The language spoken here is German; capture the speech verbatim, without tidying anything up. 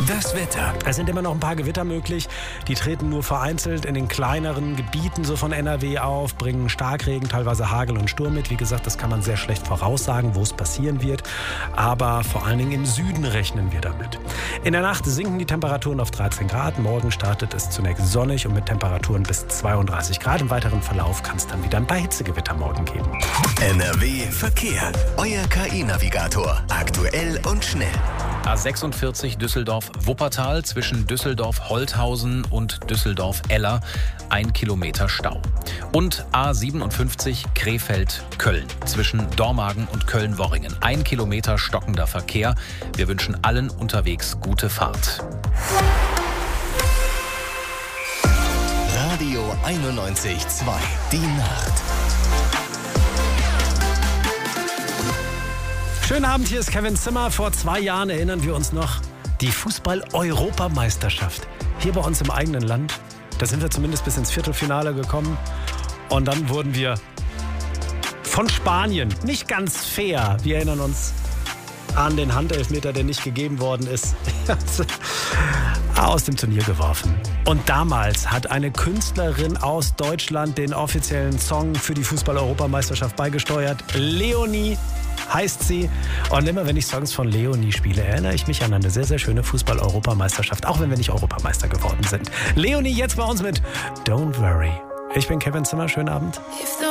Das Wetter. Es sind immer noch ein paar Gewitter möglich. Die treten nur vereinzelt in den kleineren Gebieten so von N R W auf, bringen Starkregen, teilweise Hagel und Sturm mit. Wie gesagt, das kann man sehr schlecht voraussagen, wo es passieren wird. Aber vor allen Dingen im Süden rechnen wir damit. In der Nacht sinken die Temperaturen auf dreizehn Grad. Morgen startet es zunächst sonnig und mit Temperaturen bis zweiunddreißig Grad. Im weiteren Verlauf kann es dann wieder ein paar Hitzegewitter morgen geben. N R W Verkehr. Euer K I-Navigator. Aktuell und schnell. A sechsundvierzig Düsseldorf-Wuppertal zwischen Düsseldorf-Holthausen und Düsseldorf-Eller ein Kilometer Stau. Und A siebenundfünfzig Krefeld-Köln zwischen Dormagen und Köln-Worringen ein Kilometer stockender Verkehr. Wir wünschen allen unterwegs gute Fahrt. Radio einundneunzig Komma zwei. Die Nacht. Schönen Abend, hier ist Kevin Zimmer. Vor zwei Jahren erinnern wir uns noch, die Fußball-Europameisterschaft. Hier bei uns im eigenen Land. Da sind wir zumindest bis ins Viertelfinale gekommen. Und dann wurden wir von Spanien, nicht ganz fair, wir erinnern uns an den Handelfmeter, der nicht gegeben worden ist, aus dem Turnier geworfen. Und damals hat eine Künstlerin aus Deutschland den offiziellen Song für die Fußball-Europameisterschaft beigesteuert. Leonie heißt sie. Und immer wenn ich Songs von Leonie spiele, erinnere ich mich an eine sehr, sehr schöne Fußball-Europameisterschaft, auch wenn wir nicht Europameister geworden sind. Leonie jetzt bei uns mit Don't Worry. Ich bin Kevin Zimmer, schönen Abend.